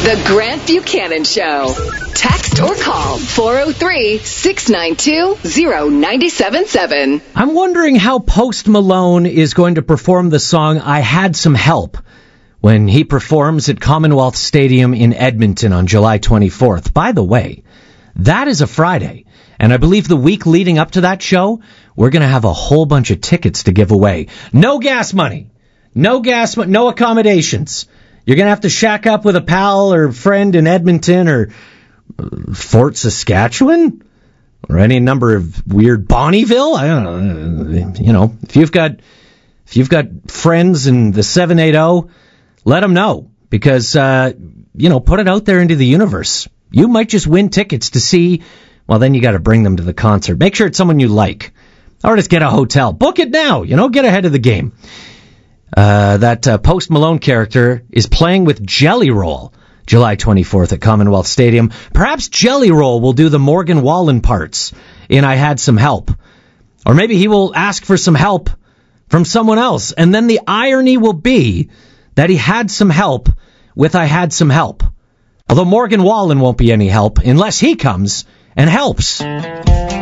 The Grant Buchanan Show. Text or call 403-692-0977. I'm wondering how Post Malone is going to perform the song I Had Some Help when he performs at Commonwealth Stadium in Edmonton on July 24th. By the way, that is a Friday, and I believe the week leading up to that show, we're going to have a whole bunch of tickets to give away. No gas money. No accommodations. You're going to have to shack up with a pal or friend in Edmonton or Fort Saskatchewan or any number of weird Bonnyville. I don't know. You know, if you've got friends in the 780, let them know because, put it out there into the universe. You might just win tickets to see, well, then you got to bring them to the concert. Make sure it's someone you like or just get a hotel. Book it now, get ahead of the game. That Post Malone character is playing with Jelly Roll July 24th at Commonwealth Stadium. Perhaps Jelly Roll will do the Morgan Wallen parts in I Had Some Help. Or maybe he will ask for some help from someone else. And then the irony will be that he had some help with I Had Some Help. Although Morgan Wallen won't be any help unless he comes and helps.